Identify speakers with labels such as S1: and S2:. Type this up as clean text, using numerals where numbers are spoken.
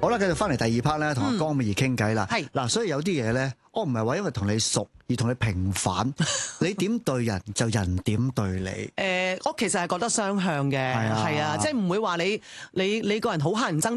S1: 好啦，繼續翻嚟第二 part 咧，同阿江美儀傾偈啦。
S2: 係
S1: 嗱，所以有啲嘢咧，我唔係話因為同你熟而同你平反，你點對人就人點對你。
S2: 我其實係覺得雙向嘅，
S1: 係啊
S2: 即係唔會話你個人好乞人憎。